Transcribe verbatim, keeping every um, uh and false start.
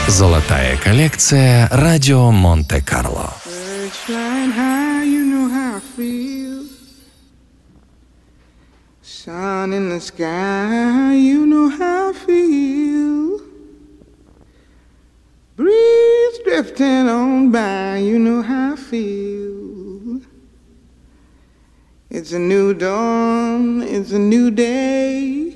Золотая коллекция «Радио Монте-Карло». Sun in the sky, you know how I feel. Breeze drifting on by, you know how I feel. It's a new dawn, it's a new day.